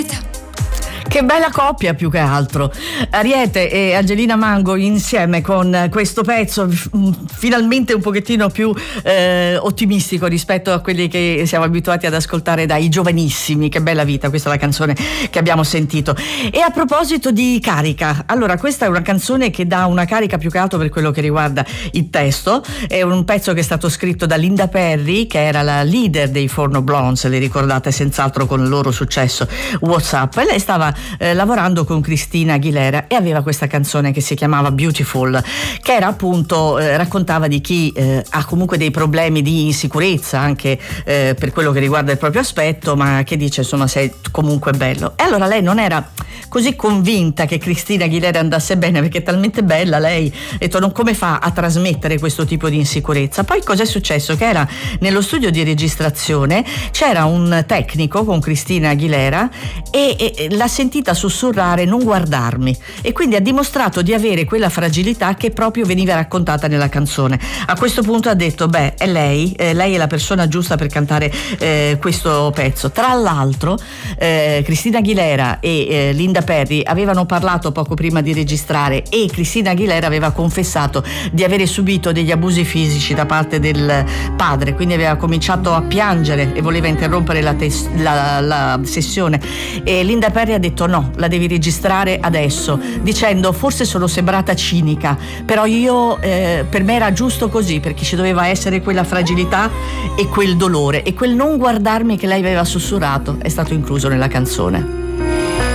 Che bella coppia, più che altro, Ariete e Angelina Mango insieme con questo pezzo finalmente un pochettino più ottimistico rispetto a quelli che siamo abituati ad ascoltare dai giovanissimi. Che bella vita, questa è la canzone che abbiamo sentito. E a proposito di carica, allora questa è una canzone che dà una carica più che altro per quello che riguarda il testo. È un pezzo che è stato scritto da Linda Perry, che era la leader dei Four Non Blondes, le ricordate senz'altro con il loro successo What's Up, e lei stava lavorando con Christina Aguilera e aveva questa canzone che si chiamava Beautiful, che era appunto raccontava di chi ha comunque dei problemi di insicurezza anche per quello che riguarda il proprio aspetto, ma che dice insomma sei comunque bello. E allora lei non era così convinta che Christina Aguilera andasse bene, perché è talmente bella lei, ha detto non, come fa a trasmettere questo tipo di insicurezza? Poi cos'è successo? Che era nello studio di registrazione, c'era un tecnico con Christina Aguilera e l'ha sentita sussurrare non guardarmi, e quindi ha dimostrato di avere quella fragilità che proprio veniva raccontata nella canzone. A questo punto ha detto beh, è lei è la persona giusta per cantare questo pezzo. Tra l'altro Christina Aguilera e Linda Perry avevano parlato poco prima di registrare e Christina Aguilera aveva confessato di avere subito degli abusi fisici da parte del padre, quindi aveva cominciato a piangere e voleva interrompere la sessione, e Linda Perry ha detto no, la devi registrare adesso, dicendo forse sono sembrata cinica, però io per me era giusto così, perché ci doveva essere quella fragilità e quel dolore, e quel non guardarmi che lei aveva sussurrato è stato incluso nella canzone.